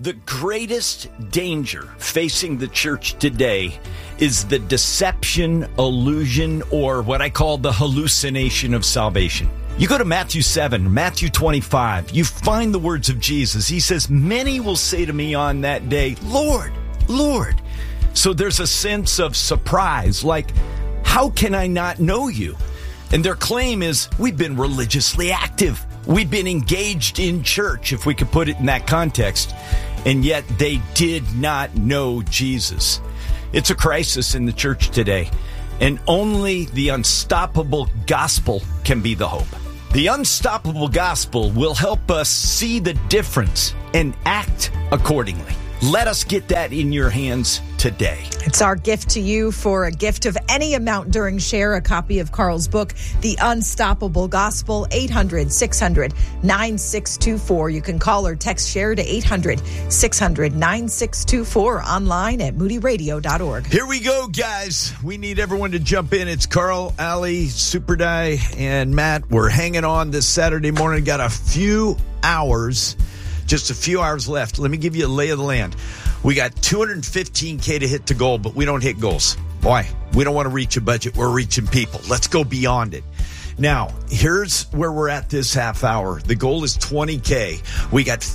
The greatest danger facing the church today is the deception, illusion, or what I call the hallucination of salvation. You go to Matthew 7, Matthew 25, you find the words of Jesus. He says, many will say to me on that day, Lord, Lord. So there's a sense of surprise, like, how can I not know you? And their claim is, we've been religiously active. We've been engaged in church, if we could put it in that context. And yet they did not know Jesus. It's a crisis in the church today. And only the unstoppable gospel can be the hope. The unstoppable gospel will help us see the difference and act accordingly. Let us get that in your hands today. It's our gift to you for a gift of any amount during Share, a copy of Carl's book, The Unstoppable Gospel, 800-600-9624. You can call or text Share to 800-600-9624, online at moodyradio.org. Here we go, guys. We need everyone to jump in. It's Carl, Ali, Super Die, and Matt. We're hanging on this Saturday morning. Got a few hours. Just a few hours left. Let me give you a lay of the land. We got $215K to hit the goal, but we don't hit goals. Why? We don't want to reach a budget. We're reaching people. Let's go beyond it. Now, here's where we're at this half hour. The goal is $20K. We got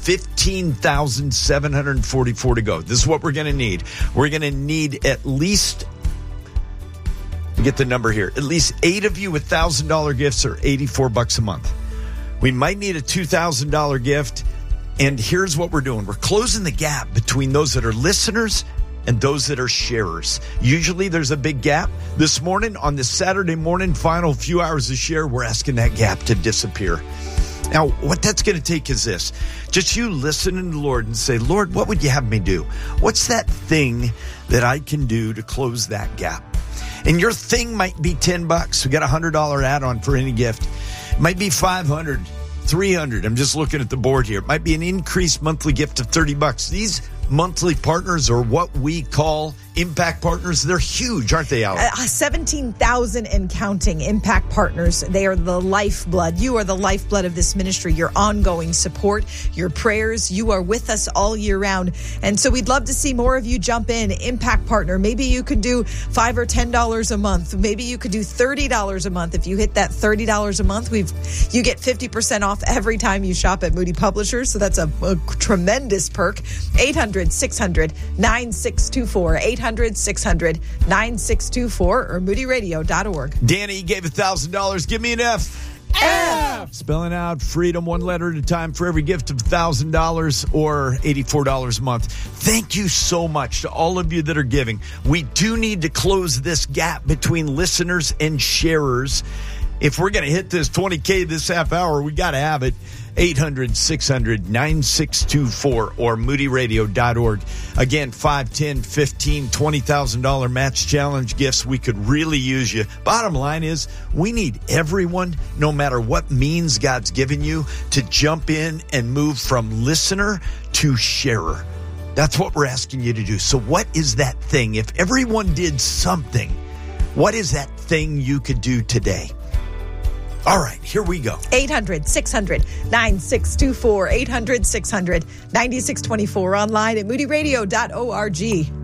15,744 to go. This is what we're going to need. We're going to need at least, get the number here, at least 8 of you with $1,000 gifts or $84 a month. We might need a $2,000 gift. And here's what we're doing. We're closing the gap between those that are listeners and those that are sharers. Usually there's a big gap. This morning, on this Saturday morning, final few hours of Share, we're asking that gap to disappear. Now, what that's going to take is this. Just you listening to the Lord and say, Lord, what would you have me do? What's that thing that I can do to close that gap? And your thing might be $10. We got a $100 add-on for any gift. It might be $500. $300. I'm just looking at the board here. It might be an increased monthly gift of $30. These monthly partners are what we call impact partners. They're huge, aren't they, Alex? 17,000 and counting impact partners. They are the lifeblood. You are the lifeblood of this ministry. Your ongoing support, your prayers. You are with us all year round. And so we'd love to see more of you jump in. Impact partner. Maybe you could do $5 or $10 a month. Maybe you could do $30 a month. If you hit that $30 a month, you get 50% off every time you shop at Moody Publishers. So that's a tremendous perk. 800-600-9624. 800-600-9624 or moodyradio.org. Danny gave $1,000. Give me an F. F. Spelling out freedom one letter at a time for every gift of $1,000 or $84 a month. Thank you so much to all of you that are giving. We do need to close this gap between listeners and sharers. If we're going to hit this $20K this half hour, we got to have it. 800-600-9624 or moodyradio.org. Again, $5, $10, $15, $20,000 match challenge gifts. We could really use you. Bottom line is, we need everyone, no matter what means God's given you, to jump in and move from listener to sharer. That's what we're asking you to do. So what is that thing? If everyone did something, what is that thing you could do today? All right, here we go. 800-600-9624. 800-600-9624. Online at moodyradio.org.